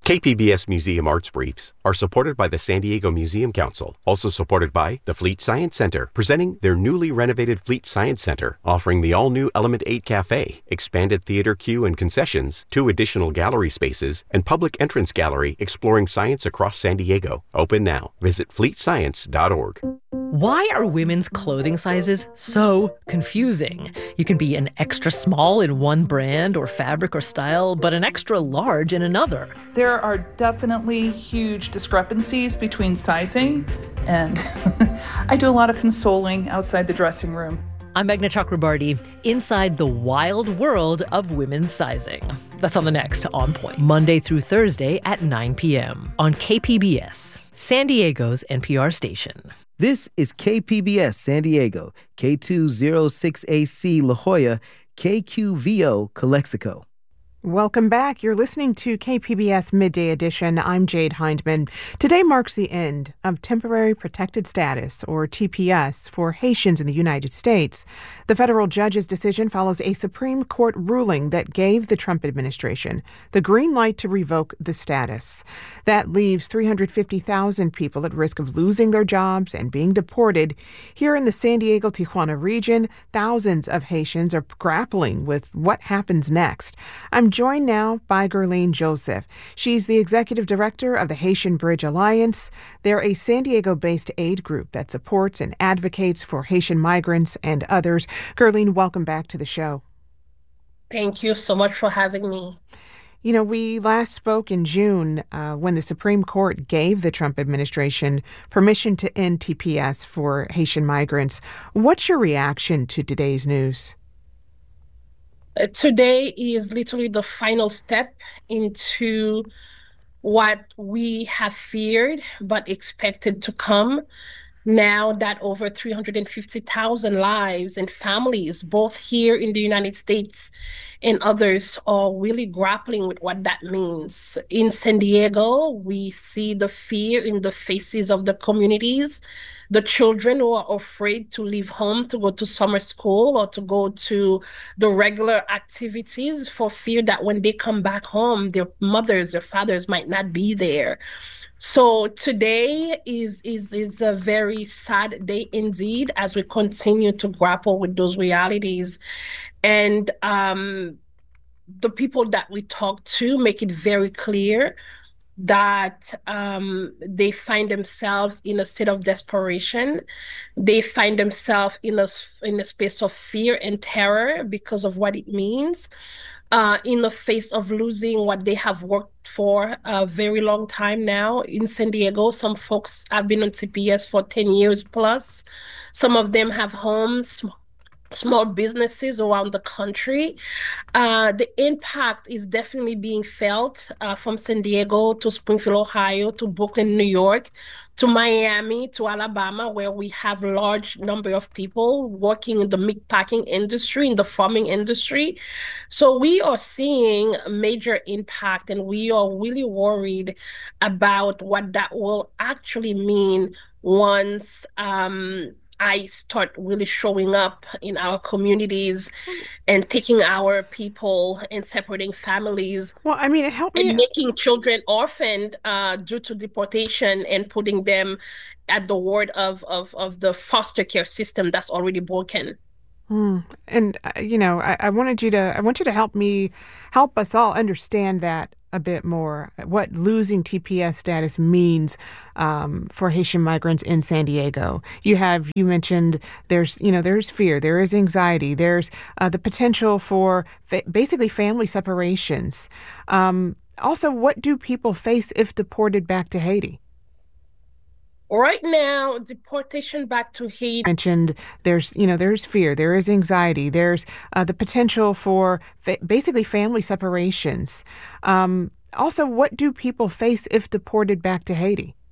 KPBS Museum Arts Briefs are supported by the San Diego Museum Council, also supported by the Fleet Science Center, presenting their newly renovated Fleet Science Center, offering the all-new Element 8 Cafe, expanded theater queue and concessions, 2 additional gallery spaces, and public entrance gallery exploring science across San Diego. Open now. Visit fleetscience.org. Why are women's clothing sizes so confusing? You can be an extra small in one brand or fabric or style, but an extra large in another. There are definitely huge discrepancies between sizing, and I do a lot of consoling outside the dressing room. I'm Meghna Chakrabarti, inside the wild world of women's sizing. That's on the next On Point, Monday through Thursday at 9 p.m. on KPBS, San Diego's NPR station. This is KPBS San Diego, K206AC La Jolla, KQVO Calexico. Welcome back. You're listening to KPBS Midday Edition. I'm Jade Hindman. Today marks the end of Temporary Protected Status, or TPS, for Haitians in the United States. The federal judge's decision follows a Supreme Court ruling that gave the Trump administration the green light to revoke the status. That leaves 350,000 people at risk of losing their jobs and being deported. Here in the San Diego-Tijuana region, thousands of Haitians are grappling with what happens next. I'm joined now by Guerline Joseph. She's the executive director of the Haitian Bridge Alliance. They're a San Diego-based aid group that supports and advocates for Haitian migrants and others. Guerline, welcome back to the show. Thank you so much for having me. You know, we last spoke in June when the Supreme Court gave the Trump administration permission to end TPS for Haitian migrants. What's your reaction to today's news? Today is literally the final step into what we have feared but expected to come. Now that over 350,000 lives and families, both here in the United States and others, are really grappling with what that means. In San Diego, we see the fear in the faces of the communities, the children who are afraid to leave home to go to summer school or to go to the regular activities for fear that when they come back home, their mothers, their fathers might not be there. So today is a very sad day indeed as we continue to grapple with those realities. And the people that we talk to make it very clear that they find themselves in a state of desperation. They find themselves in a space of fear and terror because of what it means. In the face of losing what they have worked for a very long time now. In San Diego, some folks have been on TPS for 10 years plus. Some of them have homes, small businesses around the country. The impact is definitely being felt from San Diego to Springfield, Ohio, to Brooklyn, New York, to Miami, to Alabama, where we have a large number of people working in the meat packing industry, in the farming industry. So we are seeing a major impact, and we are really worried about what that will actually mean once I start really showing up in our communities and taking our people and separating families. Well, I mean, and making children orphaned due to deportation and putting them at the ward of the foster care system that's already broken. And you know, I want you to help us all understand that a bit more, what losing TPS status means for Haitian migrants in San Diego. You mentioned there's fear, there is anxiety, there's the potential for basically family separations. Also, what do people face if deported back to Haiti? Right now, deportation back to Haiti. Mentioned there's fear, there is anxiety, there's the potential for basically family separations. Also, what do people face if deported back to Haiti?